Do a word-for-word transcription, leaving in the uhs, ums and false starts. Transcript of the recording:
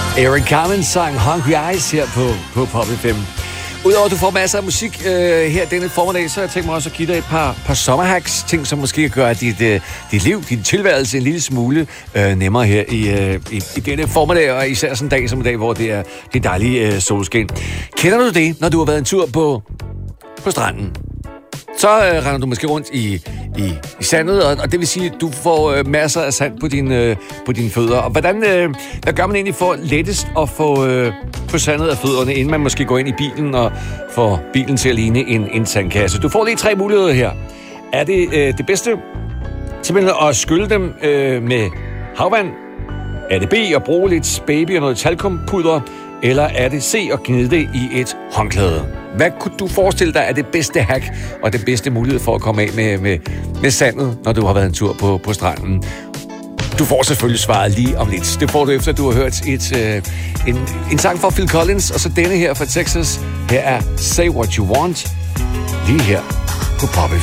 Eric Carmen sang Hungry Eyes her på, på Pop F M. Udover at du får masser af musik øh, her denne formiddag, så har jeg tænkt mig også at give dig et par, par sommerhacks, ting som måske kan gøre dit, øh, dit liv, din tilværelse en lille smule øh, nemmere her i, øh, i, i denne formiddag, og især sådan en dag som i dag, hvor det er, det er dejlige øh, solskin. Kender du det, når du har været en tur på, på stranden? Så øh, render du måske rundt i, i, i sandet, og, og det vil sige, at du får øh, masser af sand på, din, øh, på dine fødder. Og hvordan øh, hvad gør man egentlig for lettest at få, øh, få sandet af fødderne, inden man måske går ind i bilen og får bilen til at ligne en, en sandkasse? Du får lige tre muligheder her. Er det øh, det bedste simpelthen at skylle dem øh, med havvand? Er det B at bruge lidt baby og noget talkumpudder? Eller er det C at gnide det i et håndklæde? Hvad kunne du forestille dig er det bedste hack og det bedste mulighed for at komme af med, med, med sandet, når du har været en tur på, på stranden? Du får selvfølgelig svaret lige om lidt. Det får du efter, at du har hørt et, øh, en, en sang fra Phil Collins, og så denne her fra Texas. Her er Say What You Want, lige her på Pop F M.